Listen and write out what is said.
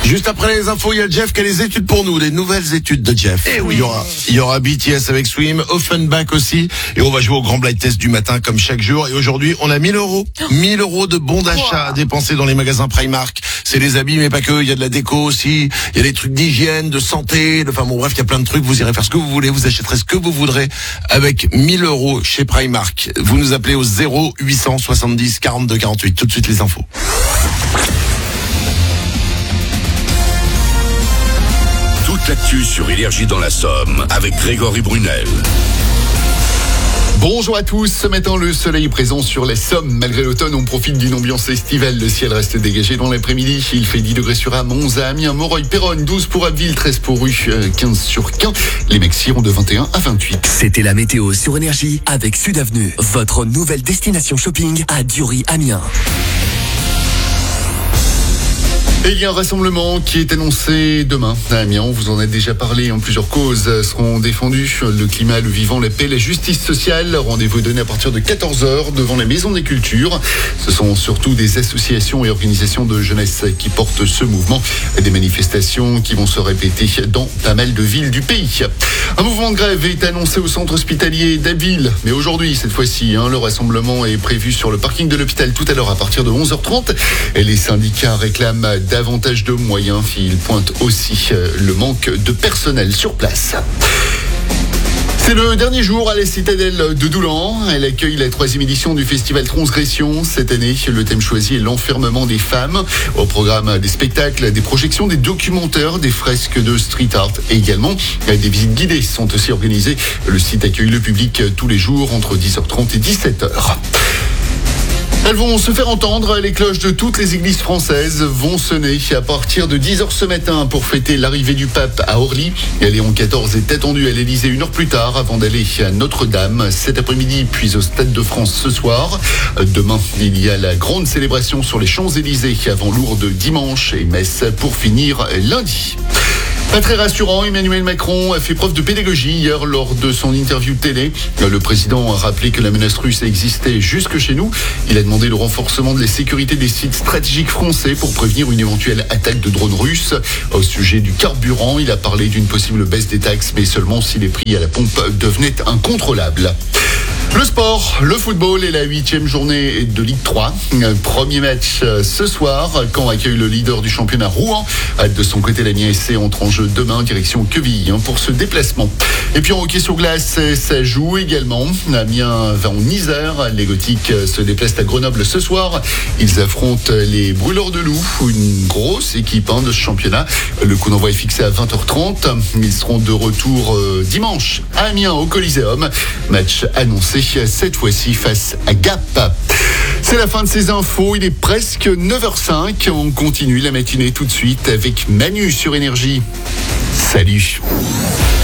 Juste après les infos, il y a Jeff qui a les études pour nous, les nouvelles études de Jeff. Eh oui. Il y aura BTS avec Swim, Offenbach aussi, et on va jouer au grand blind test du matin comme chaque jour. Et aujourd'hui, on a 1000 euros. 1000 euros de bons d'achat à dépenser dans les magasins Primark. C'est les habits, mais pas que. Il y a de la déco aussi. Il y a des trucs d'hygiène, de santé. Enfin bon, bref, il y a plein de trucs. Vous irez faire ce que vous voulez. Vous achèterez ce que vous voudrez avec 1000 euros chez Primark. Vous nous appelez au 0870 42 48. Tout de suite les infos. Toute l'actu sur Énergie dans la Somme avec Grégory Brunel. Bonjour à tous. Ce matin, le soleil est présent sur la Somme. Malgré l'automne, on profite d'une ambiance estivale. Le ciel reste dégagé dans l'après-midi. Il fait 10 degrés sur Monza, Amiens, Moreuil, Péronne, 12 pour Abbeville, 13 pour Rue, 15 sur Quin. Les maxi iront de 21 à 28. C'était la météo sur Énergie avec Sud Avenue, votre nouvelle destination shopping à Dury, Amiens. Et il y a un rassemblement qui est annoncé demain à Amiens. On vous en a déjà parlé. Plusieurs causes seront défendues. Le climat, le vivant, la paix, la justice sociale. Rendez-vous est donné à partir de 14h devant la Maison des Cultures. Ce sont surtout des associations et organisations de jeunesse qui portent ce mouvement. Des manifestations qui vont se répéter dans pas mal de villes du pays. Un mouvement de grève est annoncé au centre hospitalier d'Abbeville. Mais aujourd'hui, cette fois-ci, le rassemblement est prévu sur le parking de l'hôpital tout à l'heure à partir de 11h30. Et les syndicats réclament davantage de moyens. Ils pointent aussi le manque de personnel sur place. C'est le dernier jour à la citadelle de Doulan. Elle accueille la 3e édition du festival Transgression. Cette année, le thème choisi est l'enfermement des femmes. Au programme des spectacles, des projections, des documentaires, des fresques de street art et également des visites guidées sont aussi organisées. Le site accueille le public tous les jours entre 10h30 et 17h. Elles vont se faire entendre. Les cloches de toutes les églises françaises vont sonner à partir de 10h ce matin pour fêter l'arrivée du pape à Orly. Léon XIV est attendu à l'Élysée 1 heure plus tard avant d'aller à Notre-Dame cet après-midi, puis au Stade de France ce soir. Demain, il y a la grande célébration sur les Champs-Élysées avant Lourdes dimanche et messe pour finir lundi. Pas très rassurant, Emmanuel Macron a fait preuve de pédagogie hier lors de son interview télé. Le président a rappelé que la menace russe existait jusque chez nous. Il a demandé le renforcement de la sécurité des sites stratégiques français pour prévenir une éventuelle attaque de drones russes. Au sujet du carburant, il a parlé d'une possible baisse des taxes, mais seulement si les prix à la pompe devenaient incontrôlables. Le sport, le football et la 8e journée de Ligue 3. Premier match ce soir, Caen accueille le leader du championnat Rouen. De son côté, l'Amiens SC entre en jeu demain, direction Quevilly pour ce déplacement. Et puis en hockey sur glace, ça joue également. Amiens va en Isère. Les Gothiques se déplacent à Grenoble ce soir. Ils affrontent les Brûleurs de Loup, une grosse équipe de ce championnat. Le coup d'envoi est fixé à 20h30. Ils seront de retour dimanche à Amiens au Coliseum. Match annoncé cette fois-ci face à Gap. C'est la fin de ces infos, il est presque 9h05. On continue la matinée tout de suite avec Manu sur Énergie. Salut.